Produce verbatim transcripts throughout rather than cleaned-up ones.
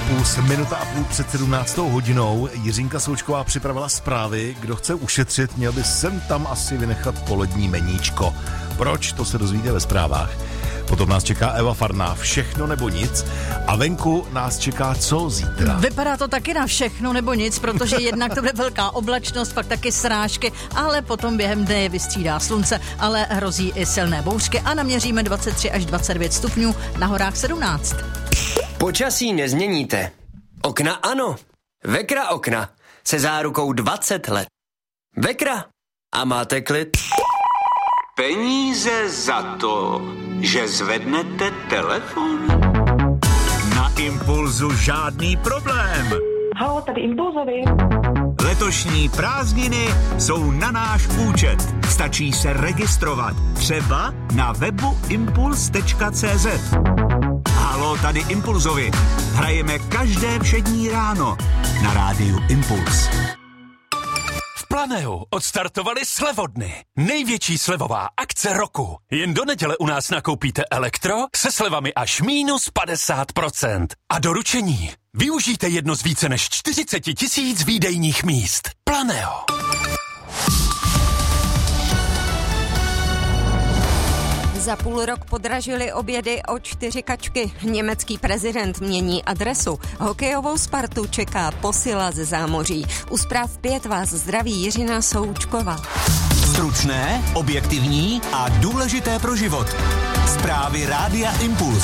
Impuls, minuta a půl před sedmnáctou hodinou. Jiřinka Součková připravila zprávy. Kdo chce ušetřit, měl by sem tam asi vynechat polední meníčko. Proč? To se dozvíte ve zprávách. Potom nás čeká Eva Farná, všechno nebo nic. A venku nás čeká co zítra? Vypadá to taky na všechno nebo nic, protože jednak to bude velká oblačnost, pak taky srážky, ale potom během dne vystřídá slunce, ale hrozí i silné bouřky a naměříme dvacet tři až dvacet devět stupňů, na horách sedmnáct. Počasí nezměníte. Okna ano. Vekra okna se zárukou dvacet let. Vekra a máte klid. Peníze za to, že zvednete telefon? Na Impulzu žádný problém. Halo, tady Impulzovi. Letošní prázdniny jsou na náš účet. Stačí se registrovat. Třeba na webu impuls tečka cé zet. Halo, tady Impulzovi. Hrajeme každé všední ráno na rádiu Impuls. V Planeu odstartovali slevodny. Největší slevová akce roku. Jen do neděle u nás nakoupíte elektro se slevami až minus padesát procent. A doručení. Využijte jedno z více než čtyřicet tisíc výdejních míst. Planeo. Za půl rok podražili obědy o čtyři kačky. Německý prezident mění adresu. Hokejovou Spartu čeká posila ze zámoří. U zpráv pět vás zdraví Jiřina Součková. Stručné, objektivní a důležité pro život. Zprávy Rádia Impuls.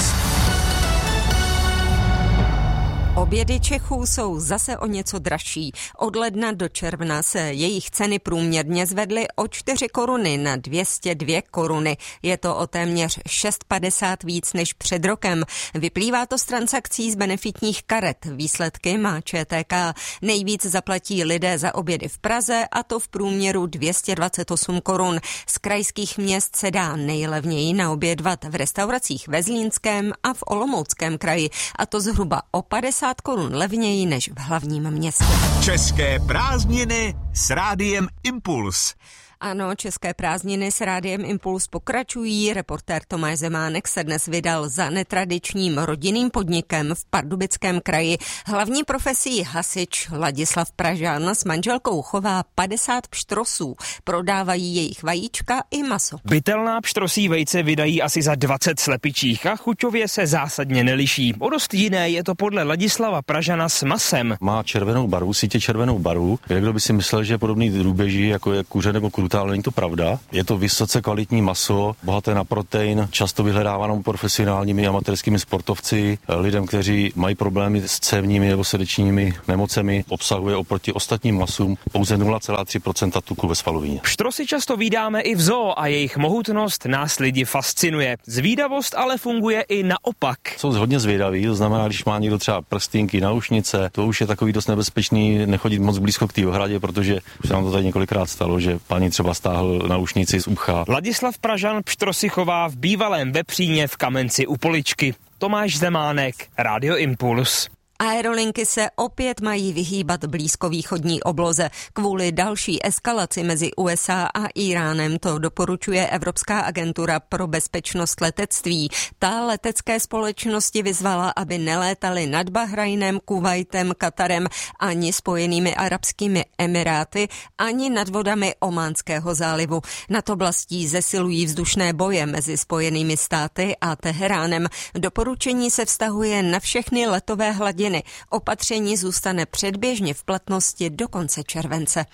Obědy Čechů jsou zase o něco dražší. Od ledna do června se jejich ceny průměrně zvedly o čtyři koruny na dvě stě dvě koruny. Je to o téměř šest padesát víc než před rokem. Vyplývá to z transakcí z benefitních karet. Výsledky má ČTK. Nejvíc zaplatí lidé za obědy v Praze, a to v průměru dvě stě dvacet osm korun. Z krajských měst se dá nejlevněji naobědvat v restauracích ve Zlínském a v Olomouckém kraji, a to zhruba o padesát korun levněji než v hlavním městě. České prázdniny s Rádiem Impuls. Ano, české prázdniny s Rádiem Impuls pokračují. Reportér Tomáš Zemánek se dnes vydal za netradičním rodinným podnikem v Pardubickém kraji. Hlavní profesí hasič Ladislav Pražan s manželkou chová padesát pštrosů. Prodávají jejich vajíčka i maso. Bytelná pštrosí vejce vydají asi za dvacet slepičích a chuťově se zásadně neliší. O dost jiné je to podle Ladislava Pražana s masem. Má červenou barvu, sítě červenou barvu. Kdo by si myslel, že je podobný drůbeži, jako je kuře nebo kruta, ale není to pravda. Je to vysoce kvalitní maso, bohaté na protein, často vyhledávanou profesionálními amatérskými sportovci, lidem, kteří mají problémy s cévními nebo srdečními nemocemi. Obsahuje oproti ostatním masům pouze nula celá tři procenta tuku ve svalovině. Pštrosy často vídáme i v zoo a jejich mohutnost nás lidi fascinuje. Zvídavost ale funguje i naopak. Jsou hodně zvědaví, to znamená, když má někdo třeba prstínky, náušnice, to už je takový dost nebezpečný nechodit moc blízko k té ohradě, protože už se nám to tady několikrát stalo, že paní třeba stáhl náušnici z ucha. Ladislav Pražan pštrosy chová v bývalém Vepříně v Kamenci u Poličky. Tomáš Zemánek, Rádio Impuls. Aerolinky se opět mají vyhýbat blízkovýchodní obloze. Kvůli další eskalaci mezi U S A a Íránem to doporučuje Evropská agentura pro bezpečnost letectví. Ta letecké společnosti vyzvala, aby nelétaly nad Bahrajnem, Kuvajtem, Katarem ani Spojenými arabskými emiráty, ani nad vodami Ománského zálivu. Nad oblastí zesilují vzdušné boje mezi Spojenými státy a Teheránem. Doporučení se vztahuje na všechny letové hladiny. Opatření zůstane předběžně v platnosti do konce července.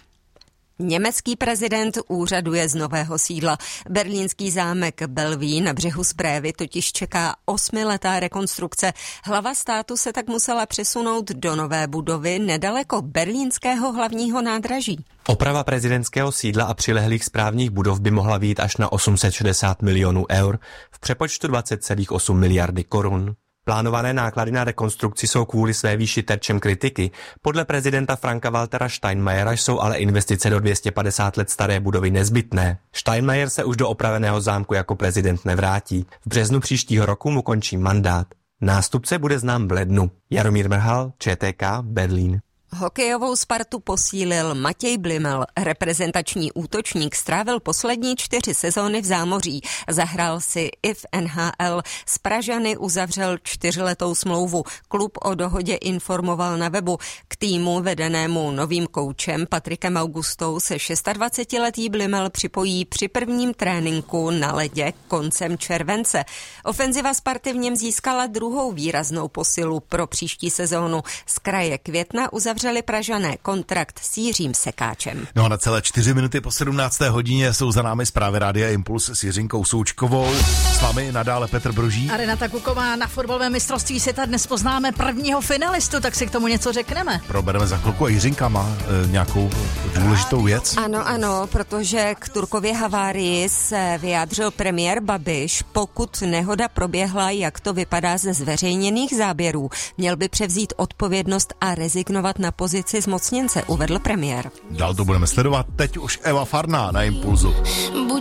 Německý prezident úřaduje z nového sídla. Berlínský zámek Bellevue na břehu Sprévy totiž čeká osmiletá rekonstrukce. Hlava státu se tak musela přesunout do nové budovy nedaleko berlínského hlavního nádraží. Oprava prezidentského sídla a přilehlých správních budov by mohla být až na osm set šedesát milionů eur, v přepočtu dvacet celá osm miliardy korun. Plánované náklady na rekonstrukci jsou kvůli své výši terčem kritiky. Podle prezidenta Franka Waltera Steinmeiera jsou ale investice do dvě stě padesát let staré budovy nezbytné. Steinmeier se už do opraveného zámku jako prezident nevrátí. V březnu příštího roku mu končí mandát. Nástupce bude znám v lednu. Jaromír Mrhal, ČTK, Berlín. Hokejovou Spartu posílil Matěj Blimel. Reprezentační útočník strávil poslední čtyři sezóny v zámoří. Zahrál si i v N H L. S Pražany uzavřel čtyřletou smlouvu. Klub o dohodě informoval na webu. K týmu vedenému novým koučem Patrikem Augustou se dvacetišestiletý Blimel připojí při prvním tréninku na ledě koncem července. Ofenziva Sparty v něm získala druhou výraznou posilu pro příští sezónu. Z kraje května uzavřeli Pražané kontrakt s Jiřím Sekáčem. No a na celé čtyři minuty po sedmnácté hodině jsou za námi zprávy Rádia Impuls s Jiřinkou Součkovou. S vámi nadále Petr Broží. A Renata Kuková. Na fotbalovém mistrovství světa dnes poznáme prvního finalistu, tak si k tomu něco řekneme. Probereme za chvilku a Jiřinka má e, nějakou důležitou věc. Ano, ano, protože k Turkově havárii se vyjádřil premiér Babiš. Pokud nehoda proběhla, jak to vypadá ze zveřejněných záběrů, měl by převzít odpovědnost a rezignovat na pozici zmocněnce, uvedl premiér. Dál to budeme sledovat. Teď už Eva Farná na Impulzu. Buď